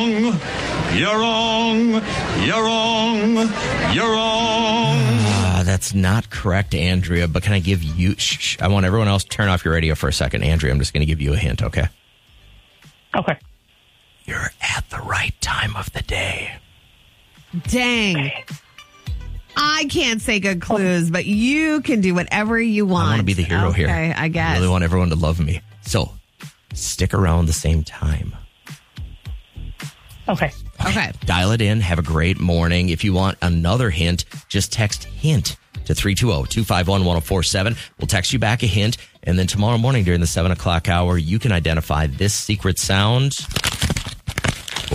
You're wrong. You're wrong. You're wrong. That's not correct, Andrea, but can I give you... Shh, I want everyone else to turn off your radio for a second. Andrea, I'm just going to give you a hint, okay? Okay. You're at the right time of the day. Dang. I can't say good clues, but you can do whatever you want. I want to be the hero here. Okay, I guess. I really want everyone to love me. So, stick around the same time. Okay. Dial it in. Have a great morning. If you want another hint, just text HINT to 320-251-1047. We'll text you back a hint. And then tomorrow morning during the 7 o'clock hour, you can identify this secret sound for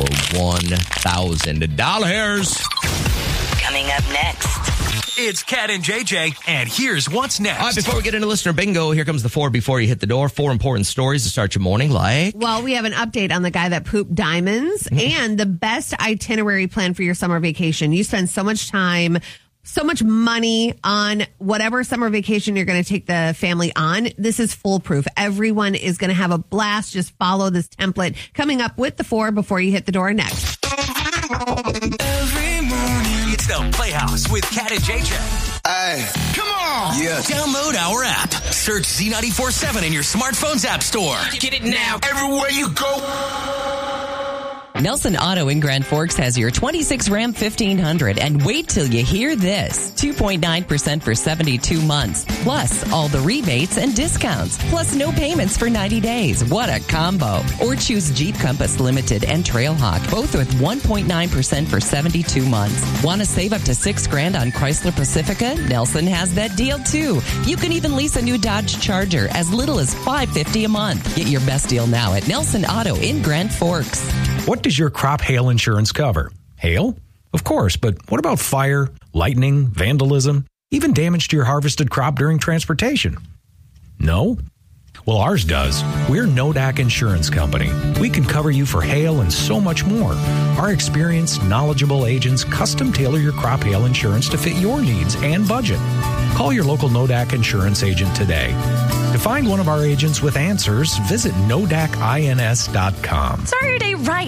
$1,000. Coming up next. It's Cat and JJ, and here's what's next. All right, before we get into listener bingo, here comes the 4 before you hit the door. 4 important stories to start your morning, like... Well, we have an update on the guy that pooped diamonds and the best itinerary plan for your summer vacation. You spend so much time, so much money on whatever summer vacation you're going to take the family on. This is foolproof. Everyone is going to have a blast. Just follow this template. Coming up with the 4 before you hit the door next. Every morning. It's the Playhouse with Cat and JJ. Hey, come on! Yeah. Download our app. Search Z94.7 in your smartphone's app store. Get it now. Everywhere you go. Nelson Auto in Grand Forks has your 26 Ram 1500, and wait till you hear this. 2.9% for 72 months, plus all the rebates and discounts, plus no payments for 90 days. What a combo. Or choose Jeep Compass Limited and Trailhawk, both with 1.9% for 72 months. Want to save up to $6,000 on Chrysler Pacifica? Nelson has that deal too. You can even lease a new Dodge Charger as little as $550 a month. Get your best deal now at Nelson Auto in Grand Forks. What does your crop hail insurance cover? Hail? Of course, but what about fire, lightning, vandalism, even damage to your harvested crop during transportation? No? Well, ours does. We're Nodak Insurance Company. We can cover you for hail and so much more. Our experienced, knowledgeable agents custom tailor your crop hail insurance to fit your needs and budget. Call your local Nodak Insurance agent today. To find one of our agents with answers, visit nodacins.com. Start your day right